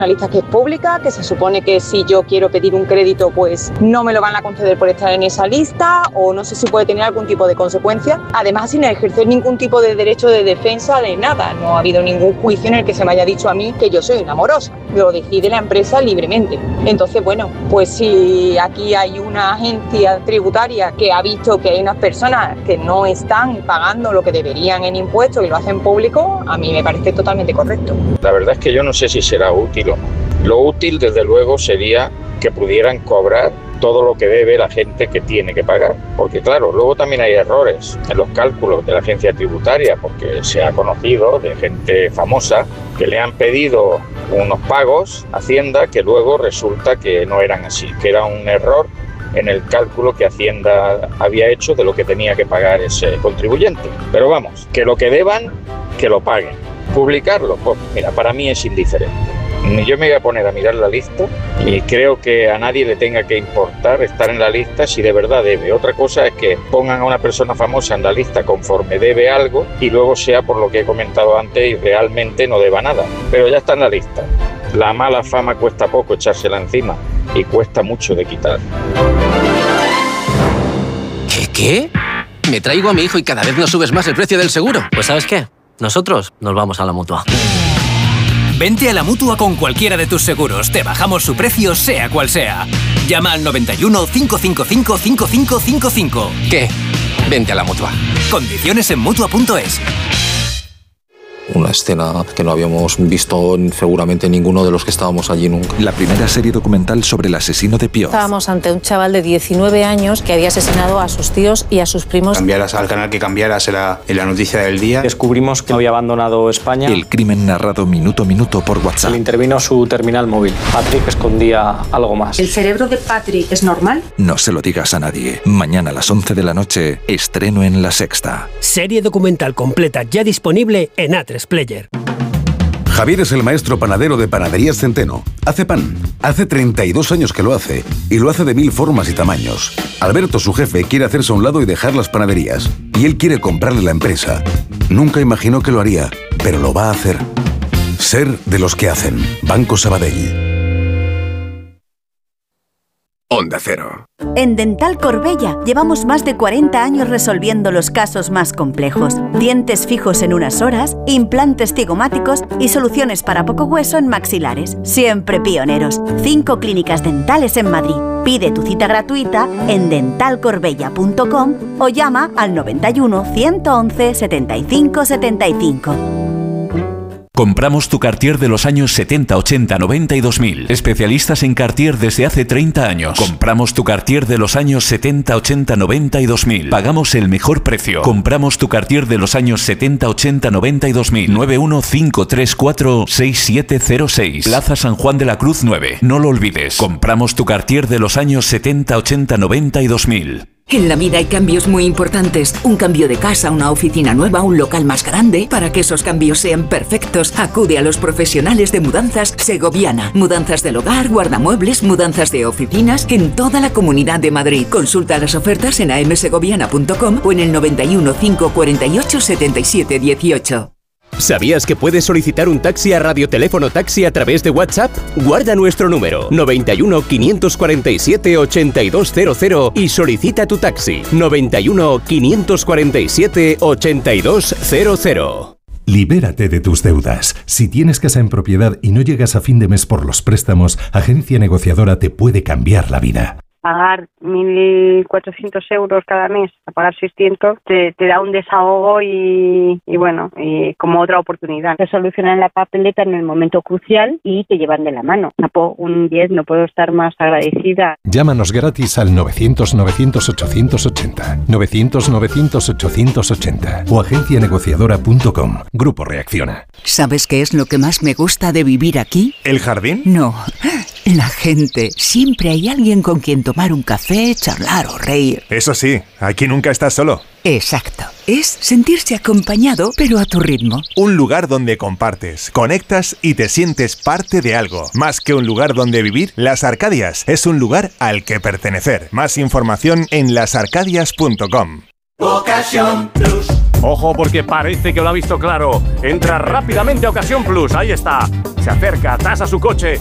Una lista que es pública, que se supone que si yo quiero pedir un crédito, pues no me lo van a conceder por estar en esa lista, o no sé si puede tener algún tipo de consecuencia, además sin ejercer ningún tipo de derecho de defensa de nada. No ha habido ningún juicio en el que se me haya dicho a mí que yo soy una morosa, lo decide la empresa libremente. Entonces, bueno, pues si aquí hay una agencia tributaria que ha visto que hay unas personas que no están pagando lo que deberían en impuestos y lo hacen público, a mí me parece totalmente correcto. La verdad es que yo no sé si será útil o no. Lo útil, desde luego, sería que pudieran cobrar todo lo que debe la gente que tiene que pagar. Porque claro, luego también hay errores en los cálculos de la agencia tributaria, porque se ha conocido de gente famosa que le han pedido unos pagos a Hacienda que luego resulta que no eran así, que era un error en el cálculo que Hacienda había hecho de lo que tenía que pagar ese contribuyente. Pero vamos, que lo que deban, que lo paguen. Publicarlo, pues mira, para mí es indiferente. Yo me voy a poner a mirar la lista y creo que a nadie le tenga que importar estar en la lista si de verdad debe. Otra cosa es que pongan a una persona famosa en la lista conforme debe algo y luego sea por lo que he comentado antes y realmente no deba nada. Pero ya está en la lista. La mala fama cuesta poco echársela encima y cuesta mucho de quitar. ¿Qué? Me traigo a mi hijo y cada vez nos subes más el precio del seguro. Pues ¿sabes qué? Nosotros nos vamos a la Mutua. Vente a la Mutua con cualquiera de tus seguros. Te bajamos su precio, sea cual sea. Llama al 91 555 5555. ¿Qué? Vente a la Mutua. Condiciones en Mutua.es. Una escena que no habíamos visto seguramente ninguno de los que estábamos allí nunca. La primera serie documental sobre el asesino de Pioz. Estábamos ante un chaval de 19 años que había asesinado a sus tíos y a sus primos. Cambiaras al canal que cambiaras era la noticia del día. Descubrimos que había abandonado España. El crimen narrado minuto a minuto por WhatsApp. Le intervino su terminal móvil. Patrick escondía algo más. ¿El cerebro de Patrick es normal? No se lo digas a nadie. Mañana a las 11 de la noche, estreno en La Sexta. Serie documental completa ya disponible en A3 Player. Javier es el maestro panadero de Panaderías Centeno. Hace pan. Hace 32 años que lo hace. Y lo hace de 1000 formas y tamaños. Alberto, su jefe, quiere hacerse a un lado y dejar las panaderías. Y él quiere comprarle la empresa. Nunca imaginó que lo haría, pero lo va a hacer. Ser de los que hacen. Banco Sabadell. Onda Cero. En Dental Corbella llevamos más de 40 años resolviendo los casos más complejos. Dientes fijos en unas horas, implantes cigomáticos y soluciones para poco hueso en maxilares. Siempre pioneros. 5 clínicas dentales en Madrid. Pide tu cita gratuita en dentalcorbella.com o llama al 91 111 75 75. Compramos tu Cartier de los años 70, 80, 90 y 2000. Especialistas en Cartier desde hace 30 años. Compramos tu Cartier de los años 70, 80, 90 y 2000. Pagamos el mejor precio. Compramos tu Cartier de los años 70, 80, 90 y 2000. 915346706. Plaza San Juan de la Cruz 9. No lo olvides. Compramos tu Cartier de los años 70, 80, 90 y 2000. En la vida hay cambios muy importantes. Un cambio de casa, una oficina nueva, un local más grande. Para que esos cambios sean perfectos, acude a los profesionales de Mudanzas Segoviana. Mudanzas del hogar, guardamuebles, mudanzas de oficinas en toda la Comunidad de Madrid. Consulta las ofertas en amsegoviana.com o en el 91 548 77 18. ¿Sabías que puedes solicitar un taxi a Radioteléfono Taxi a través de WhatsApp? Guarda nuestro número 91 547 8200 y solicita tu taxi 91 547 8200. Libérate de tus deudas. Si tienes casa en propiedad y no llegas a fin de mes por los préstamos, Agencia Negociadora te puede cambiar la vida. Pagar 1.400 euros cada mes, a pagar 600, te da un desahogo y bueno, y como otra oportunidad. Te solucionan la papeleta en el momento crucial y te llevan de la mano. Un 10, no puedo estar más agradecida. Llámanos gratis al 900-900-880, 900-900-880 o agencianegociadora.com. Grupo Reacciona. ¿Sabes qué es lo que más me gusta de vivir aquí? ¿El jardín? No, la gente. Siempre hay alguien con quien tomar un café, charlar o reír. Eso sí, aquí nunca estás solo. Exacto. Es sentirse acompañado, pero a tu ritmo. Un lugar donde compartes, conectas y te sientes parte de algo. Más que un lugar donde vivir, Las Arcadias es un lugar al que pertenecer. Más información en lasarcadias.com. Ocasión Plus. Ojo porque parece que lo ha visto claro. Entra rápidamente a Ocasión Plus, ahí está. Se acerca, tasa su coche